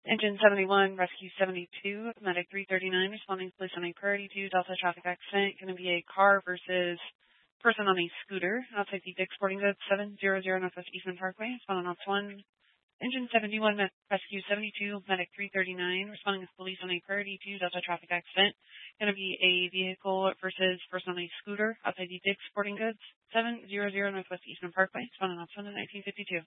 Engine 71, Rescue 72, Medic 339, responding to police on a priority 2 Delta traffic accident. Going to be a car versus person on a scooter outside the Dick's Sporting Goods, 700 Northwest Eastman Parkway. Responding on 1. Engine 71, Rescue 72, Medic 339, responding to police on a priority 2 Delta traffic accident. Going to be a vehicle versus person on a scooter outside the Dick's Sporting Goods, 700 Northwest Eastman Parkway. Responding on 1 in 1952.